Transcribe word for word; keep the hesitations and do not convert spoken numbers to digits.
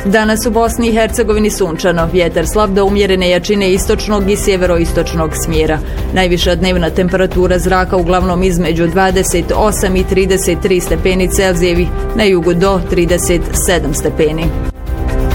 Danas u Bosni i Hercegovini sunčano, vjetar slab do umjerene jačine istočnog i sjeveroistočnog smjera. Najviša dnevna temperatura zraka uglavnom između dvadeset osam i trideset tri stepeni Celzijevih, na jugu do trideset sedam stepeni.